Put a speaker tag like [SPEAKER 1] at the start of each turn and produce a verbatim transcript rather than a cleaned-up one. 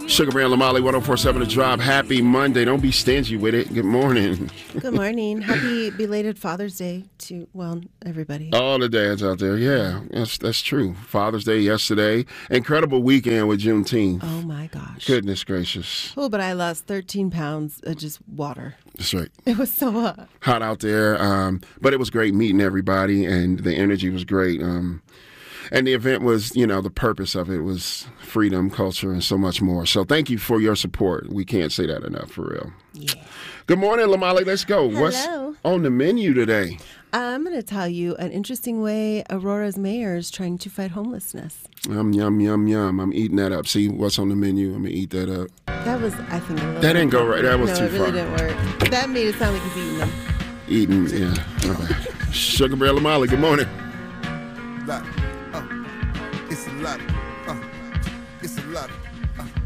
[SPEAKER 1] Sugar Bear and Lamali, one oh four point seven The Drive. Happy Monday. Don't be stingy with it. Good morning.
[SPEAKER 2] Good morning. Happy belated Father's Day to, well, everybody.
[SPEAKER 1] All the dads out there. Yeah, that's, that's true. Father's Day yesterday. Incredible weekend with Juneteenth.
[SPEAKER 2] Oh, my gosh.
[SPEAKER 1] Goodness gracious.
[SPEAKER 2] Oh, but I lost thirteen pounds of just water.
[SPEAKER 1] That's right.
[SPEAKER 2] It was so hot.
[SPEAKER 1] Hot out there. Um, but it was great meeting everybody, and the energy was great. Um, And the event was, you know, the purpose of it was freedom, culture, and so much more. So thank you for your support. We can't say that enough, for real.
[SPEAKER 2] Yeah.
[SPEAKER 1] Good morning, Lamali. Let's go.
[SPEAKER 2] Hello.
[SPEAKER 1] What's on the menu today?
[SPEAKER 2] I'm going to tell you an interesting way Aurora's mayor is trying to fight homelessness.
[SPEAKER 1] Yum, yum, yum, yum. I'm eating that up. See what's on the menu? I'm going to eat that up.
[SPEAKER 2] That was, I think, a little
[SPEAKER 1] That didn't go right. That was
[SPEAKER 2] no,
[SPEAKER 1] too
[SPEAKER 2] it really
[SPEAKER 1] far.
[SPEAKER 2] didn't work. That made it sound like he's eating them.
[SPEAKER 1] Eating, yeah. Okay. Sugar Bear Lamali, good morning.
[SPEAKER 3] Lot, uh, it's a lot, uh, it's a lot, uh,